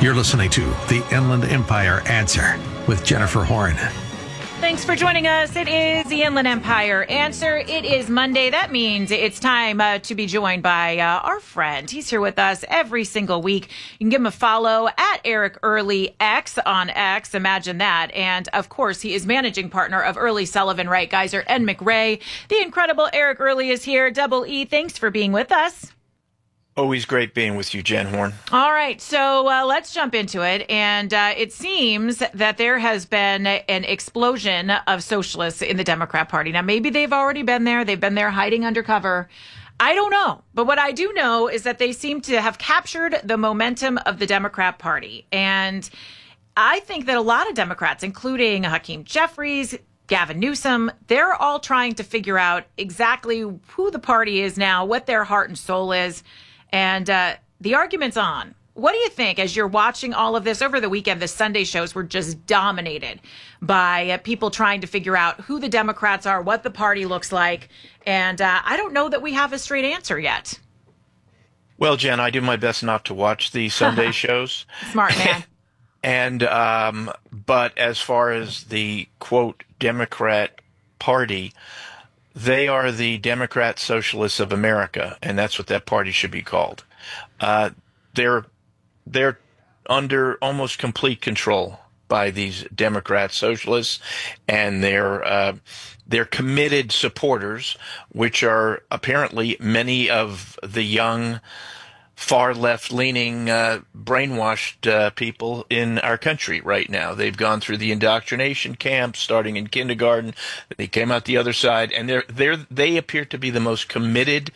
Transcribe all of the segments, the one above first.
You're listening to the Inland Empire Answer with Jennifer Horn. Thanks for joining us. It is the Inland Empire Answer. It is Monday. That means it's time to be joined by our friend. He's here with us every single week. You can give him a follow at Eric Early X on X. Imagine that. And of course, he is managing partner of Early Sullivan, Wright Geiser, and McRae. The incredible Eric Early is here. Double E, thanks for being with us. Always great being with you, Jen Horn. All right, so let's jump into it. And it seems that there has been an explosion of socialists in the Democrat Party. Now, maybe they've already been there. They've been there hiding undercover. I don't know. But what I do know is that they seem to have captured the momentum of the Democrat Party. And I think that a lot of Democrats, including Hakeem Jeffries, Gavin Newsom, they're all trying to figure out exactly who the party is now, what their heart and soul is. And the argument's on. What do you think as you're watching all of this over the weekend? The Sunday shows were just dominated by people trying to figure out who the Democrats are, what the party looks like. And I don't know that we have a straight answer yet. Well, Jen, I do my best not to watch the Sunday shows. Smart man. And but as far as the, quote, Democrat Party, they are the Democrat Socialists of America, and that's what that party should be called. They're under almost complete control by these Democrat Socialists and their committed supporters, which are apparently many of the young, far left-leaning, brainwashed people in our country right now. They've gone through the indoctrination camps, starting in kindergarten. They came out the other side, and they appear to be the most committed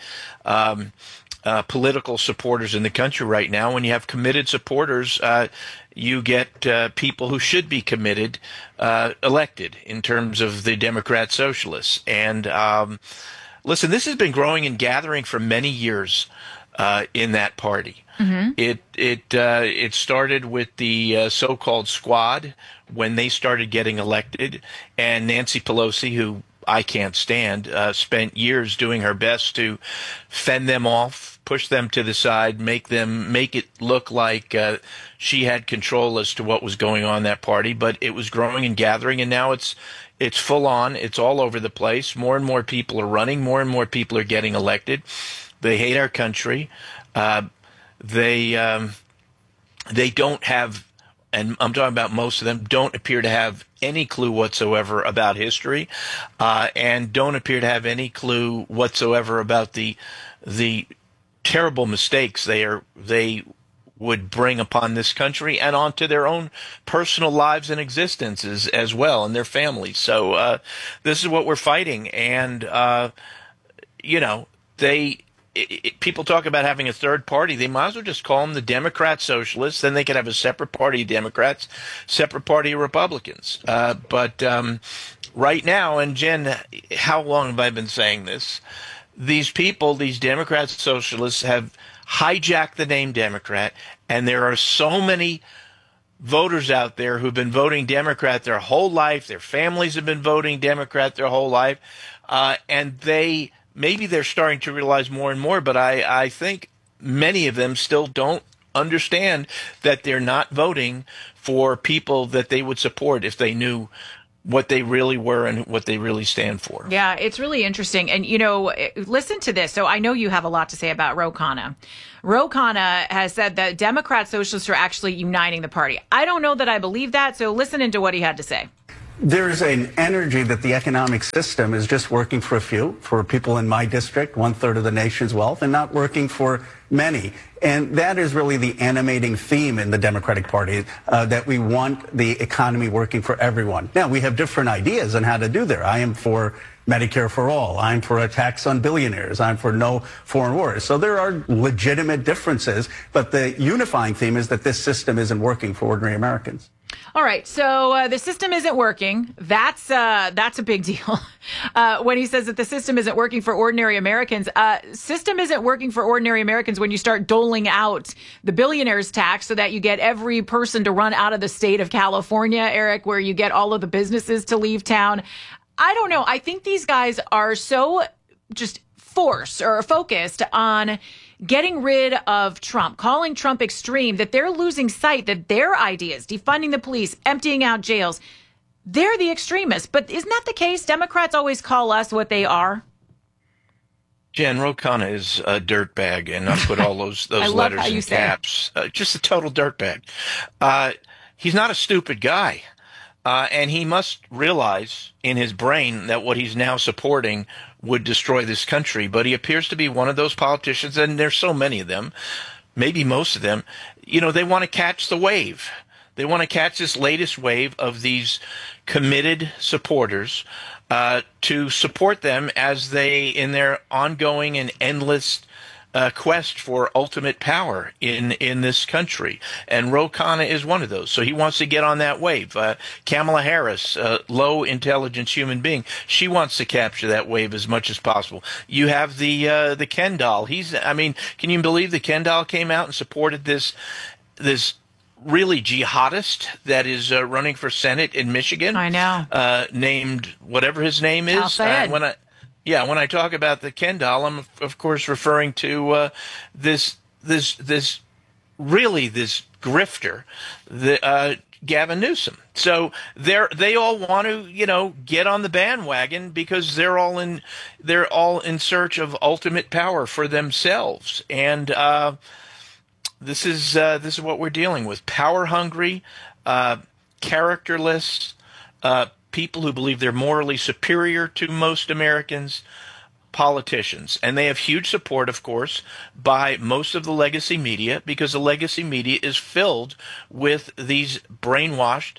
political supporters in the country right now. When you have committed supporters, you get people who should be committed elected in terms of the Democrat Socialists. And listen, this has been growing and gathering for many years. In that party. Mm-hmm. It started with the so-called squad when they started getting elected, and Nancy Pelosi, who I can't stand, spent years doing her best to fend them off, push them to the side, make it look like she had control as to what was going on in that party. But it was growing and gathering, and now it's full on. It's all over the place. More and more people are running. More and more people are getting elected. They hate our country. They don't have, and I'm talking about most of them, don't appear to have any clue whatsoever about history, and don't appear to have any clue whatsoever about the terrible mistakes they would bring upon this country and onto their own personal lives and existences as well, and their families. So this is what we're fighting, and people talk about having a third party. They might as well just call them the Democrat Socialists. Then they could have a separate party of Democrats, separate party of Republicans. But right now, and Jen, how long have I been saying this? These people, these Democrat Socialists, have hijacked the name Democrat, and there are so many voters out there who've been voting Democrat their whole life. Their families have been voting Democrat their whole life, and maybe they're starting to realize more and more, but I think many of them still don't understand that they're not voting for people that they would support if they knew what they really were and what they really stand for. Yeah, it's really interesting. And, listen to this. So I know you have a lot to say about Ro Khanna. Ro Khanna has said that Democrat Socialists are actually uniting the party. I don't know that I believe that, so listen into what he had to say. There's an energy that the economic system is just working for a few, for people in my district, 1/3 of the nation's wealth, and not working for many. And that is really the animating theme in the Democratic Party, that we want the economy working for everyone. Now, we have different ideas on how to do that. I am for Medicare for all. I'm for a tax on billionaires. I'm for no foreign wars. So there are legitimate differences, but the unifying theme is that this system isn't working for ordinary Americans. All right, so the system isn't working. That's a big deal. When he says that the system isn't working for ordinary Americans, system isn't working for ordinary Americans when you start doling out the billionaires tax so that you get every person to run out of the state of California, Eric, where you get all of the businesses to leave town. I don't know. I think these guys are so just focused on getting rid of Trump, calling Trump extreme, that they're losing sight that their ideas, defunding the police, emptying out jails, they're the extremists. But isn't that the case? Democrats always call us what they are. Jen, Ro Khanna is a dirtbag, and I put all those letters in caps. Just a total dirtbag. He's not a stupid guy, and he must realize in his brain that what he's now supporting would destroy this country. But he appears to be one of those politicians, and there's so many of them, maybe most of them, they want to catch the wave. They want to catch this latest wave of these committed supporters to support them as they, in their ongoing and endless quest for ultimate power in this country. And Ro Khanna is one of those. So he wants to get on that wave. Kamala Harris, a low intelligence human being, she wants to capture that wave as much as possible. You have the Ken doll. Can you believe the Ken doll came out and supported this really jihadist that is running for Senate in Michigan? I know. Named whatever his name is. When I talk about the Ken doll, I'm of course referring to this grifter, Gavin Newsom. So they all want to get on the bandwagon because they're all in search of ultimate power for themselves. And this is what we're dealing with: power hungry, characterless people who believe they're morally superior to most Americans, politicians. And they have huge support, of course, by most of the legacy media, because the legacy media is filled with these brainwashed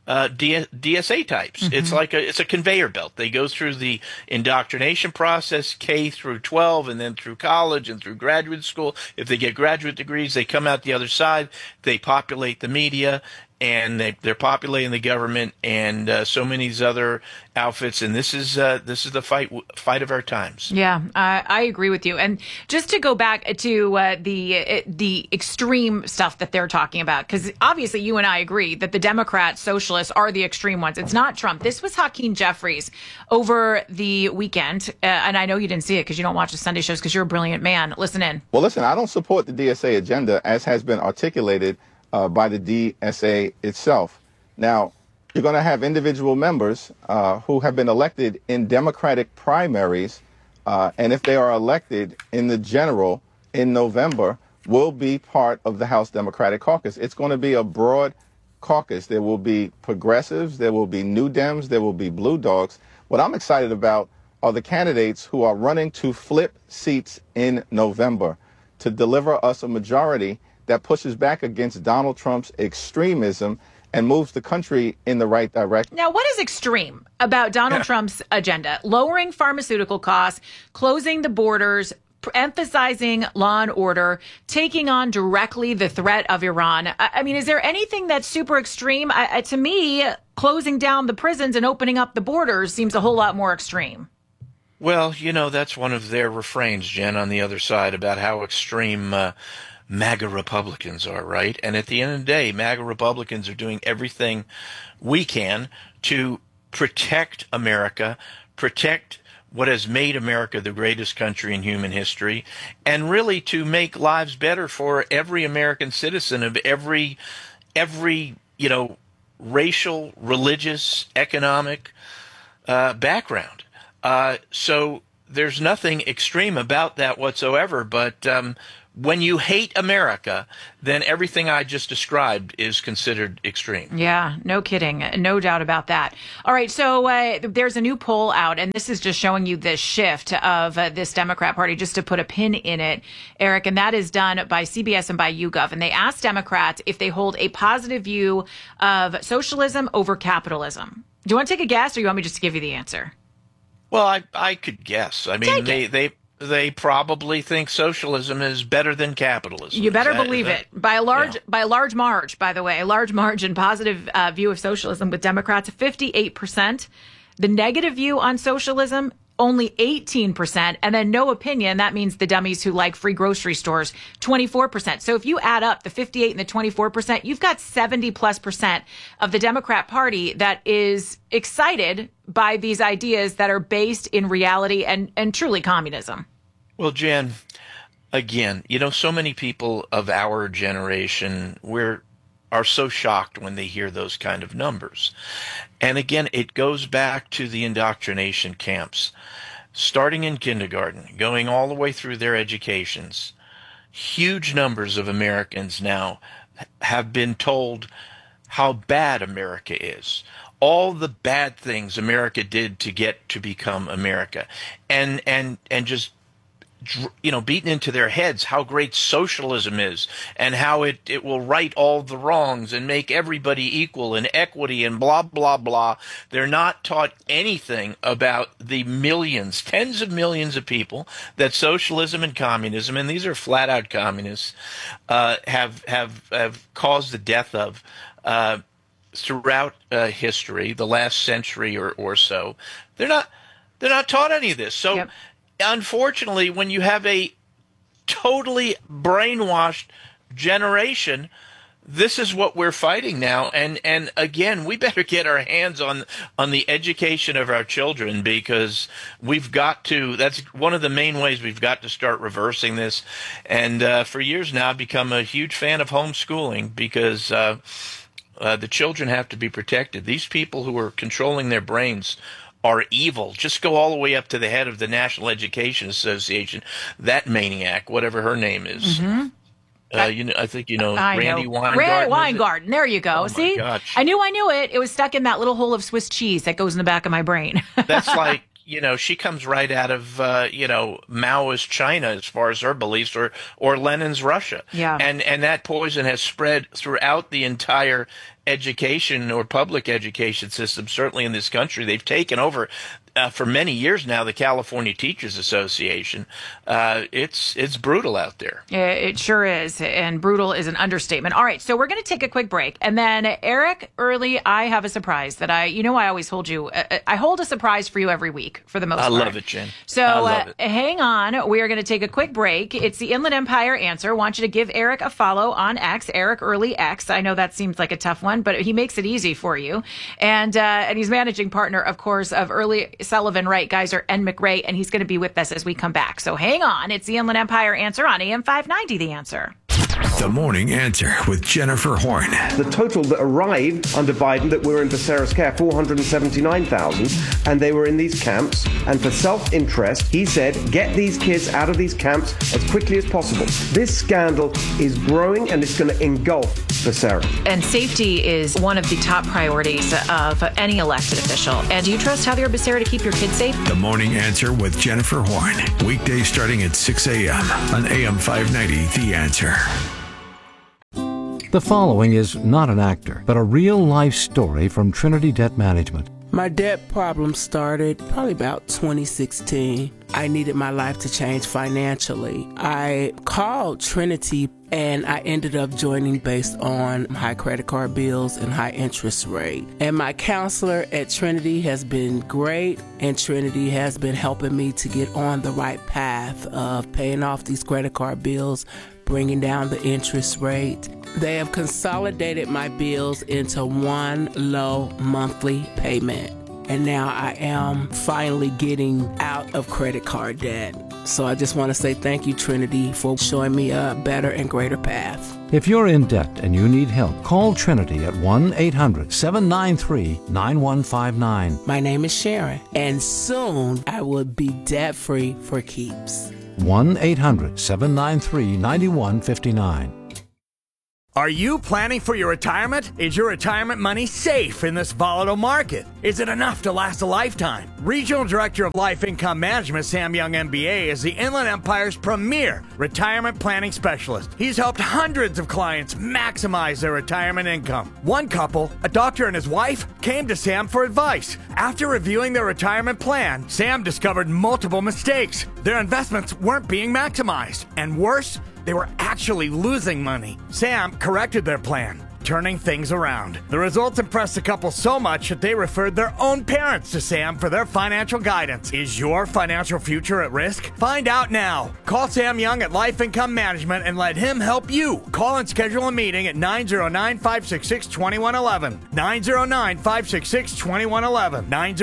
DSA types. Mm-hmm. It's a conveyor belt. They go through the indoctrination process, K through 12, and then through college and through graduate school. If they get graduate degrees, they come out the other side. They populate the media, and they're populating the government and so many of these other outfits. And this is the fight of our times. Yeah, I agree with you. And just to go back to the extreme stuff that they're talking about, because obviously you and I agree that the Democrats, socialists are the extreme ones. It's not Trump. This was Hakeem Jeffries over the weekend. And I know you didn't see it because you don't watch the Sunday shows because you're a brilliant man. Listen in. Well, listen, I don't support the DSA agenda as has been articulated by the DSA itself. Now, you're going to have individual members who have been elected in Democratic primaries, and if they are elected in the general in November, will be part of the House Democratic Caucus. It's going to be a broad caucus. There will be progressives, there will be New Dems, there will be Blue Dogs. What I'm excited about are the candidates who are running to flip seats in November to deliver us a majority that pushes back against Donald Trump's extremism and moves the country in the right direction. Now, what is extreme about Donald Trump's agenda? Lowering pharmaceutical costs, closing the borders, emphasizing law and order, taking on directly the threat of Iran. I mean, is there anything that's super extreme? To me, closing down the prisons and opening up the borders seems a whole lot more extreme. Well, that's one of their refrains, Jen, on the other side about how extreme MAGA Republicans are, right? And at the end of the day, MAGA Republicans are doing everything we can to protect America, protect what has made America the greatest country in human history, and really to make lives better for every American citizen of every racial, religious, economic background. So there's nothing extreme about that whatsoever, but when you hate America, then everything I just described is considered extreme. Yeah, no kidding. No doubt about that. All right, so there's a new poll out, and this is just showing you the shift of this Democrat Party, just to put a pin in it, Eric, and that is done by CBS and by YouGov. And they asked Democrats if they hold a positive view of socialism over capitalism. Do you want to take a guess, or you want me just to give you the answer? Well, I could guess. I mean, they probably think socialism is better than capitalism. You better believe it. By a large margin, by the way, a large margin, positive view of socialism with Democrats, 58%. The negative view on socialism, only 18%. And then no opinion, that means the dummies who like free grocery stores, 24%. So if you add up the 58 and the 24%, you've got 70+% of the Democrat Party that is excited by these ideas that are based in reality and truly communism. Well, Jan, again, so many people of our generation are so shocked when they hear those kind of numbers. And again, it goes back to the indoctrination camps, starting in kindergarten, going all the way through their educations. Huge numbers of Americans now have been told how bad America is, all the bad things America did to get to become America, and just beaten into their heads how great socialism is and how it will right all the wrongs and make everybody equal and equity and blah, blah, blah. They're not taught anything about the millions, tens of millions of people that socialism and communism, and these are flat out communists, have caused the death of throughout history, the last century or so. They're not taught any of this. So. Yep. Unfortunately, when you have a totally brainwashed generation, this is what we're fighting now. And again, we better get our hands on the education of our children, because we've got to. That's one of the main ways we've got to start reversing this. And for years now, I've become a huge fan of homeschooling, because the children have to be protected. These people who are controlling their brains are evil. Just go all the way up to the head of the National Education Association, that maniac, whatever her name is. Mm-hmm. I think Randy Weingarten. Ray Weingarten. There you go. Oh, see, I knew it. It was stuck in that little hole of Swiss cheese that goes in the back of my brain. That's like, she comes right out of Maoist China as far as her beliefs, or Lenin's Russia. Yeah. And that poison has spread throughout the entire education or public education system, certainly in this country. They've taken over for many years now the California Teachers Association. It's brutal out there. It sure is, and brutal is an understatement. All right, so we're going to take a quick break, and then Eric Early, I have a surprise that I always hold you. I hold a surprise for you every week for the most part. I love it, Jen. So hang on, we are going to take a quick break. It's the Inland Empire Answer. I want you to give Eric a follow on X, Eric Early X. I know that seems like a tough one, but he makes it easy for you, and he's managing partner, of course, of Early Sullivan, Wright, Geiser, and McRae, and he's going to be with us as we come back. So hang on. It's the Inland Empire Answer on AM 590, The Answer. The Morning Answer with Jennifer Horn. The total that arrived under Biden that were in Becerra's care, 479,000, and they were in these camps. And for self-interest, he said, get these kids out of these camps as quickly as possible. This scandal is growing, and it's going to engulf Becerra. And safety is one of the top priorities of any elected official. And do you trust Javier Becerra to keep your kids safe? The Morning Answer with Jennifer Horn. Weekdays starting at 6 a.m. on AM 590, The Answer. The following is not an actor, but a real-life story from Trinity Debt Management. My debt problem started probably about 2016. I needed my life to change financially. I called Trinity and I ended up joining based on high credit card bills and high interest rate. And my counselor at Trinity has been great, and Trinity has been helping me to get on the right path of paying off these credit card bills, bringing down the interest rate. They have consolidated my bills into one low monthly payment. And now I am finally getting out of credit card debt. So I just want to say thank you, Trinity, for showing me a better and greater path. If you're in debt and you need help, call Trinity at 1-800-793-9159. My name is Sharon, and soon I will be debt-free for keeps. 1-800-793-9159. Are you planning for your retirement? Is your retirement money safe in this volatile market? Is it enough to last a lifetime? Regional Director of Life Income Management, Sam Young MBA, is the Inland Empire's premier retirement planning specialist. He's helped hundreds of clients maximize their retirement income. One couple, a doctor and his wife, came to Sam for advice. After reviewing their retirement plan, Sam discovered multiple mistakes. Their investments weren't being maximized, and worse, they were actually losing money. Sam corrected their plan, turning things around. The results impressed the couple so much that they referred their own parents to Sam for their financial guidance. Is your financial future at risk? Find out now. Call Sam Young at Life Income Management and let him help you. Call and schedule a meeting at 909-566-2111. 909-566-2111.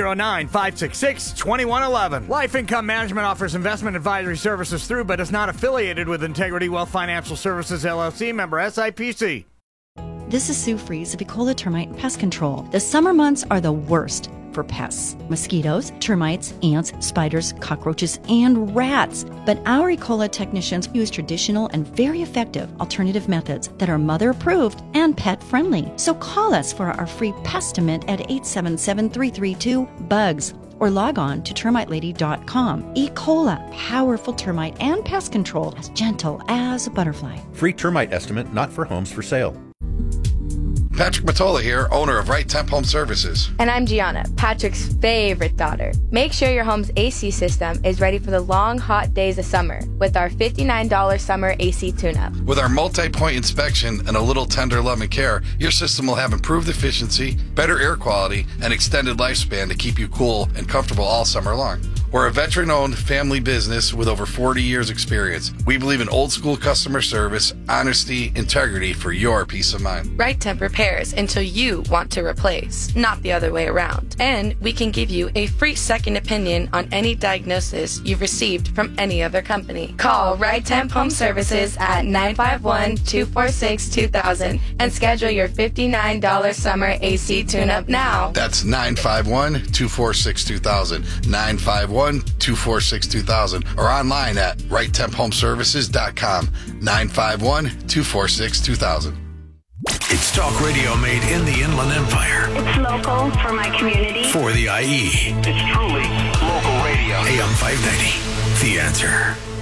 909-566-2111. Life Income Management offers investment advisory services through but is not affiliated with Integrity Wealth Financial Services, LLC, member SIPC. This is Sue Fries of Ecola Termite and Pest Control. The summer months are the worst for pests. Mosquitoes, termites, ants, spiders, cockroaches, and rats. But our Ecola technicians use traditional and very effective alternative methods that are mother-approved and pet-friendly. So call us for our free Pestimate at 877-332-BUGS or log on to termitelady.com. Ecola, powerful termite and pest control, as gentle as a butterfly. Free termite estimate not for homes for sale. Patrick Matola here, owner of Right Temp Home Services. And I'm Gianna, Patrick's favorite daughter. Make sure your home's AC system is ready for the long, hot days of summer with our $59 summer AC tune-up. With our multi-point inspection and a little tender love and care, your system will have improved efficiency, better air quality, and extended lifespan to keep you cool and comfortable all summer long. We're a veteran-owned family business with over 40 years experience. We believe in old-school customer service, honesty, integrity for your peace of mind. Right Temp repairs until you want to replace, not the other way around. And we can give you a free second opinion on any diagnosis you've received from any other company. Call Right Temp Home Services at 951-246-2000 and schedule your $59 summer AC tune-up now. That's 951-246-2000. 951-246-2000 or online at righttemphomeservices.com. 951-246-2000. It's talk radio made in the Inland Empire. It's local for my community. For the IE. It's truly local radio. AM 590, The Answer.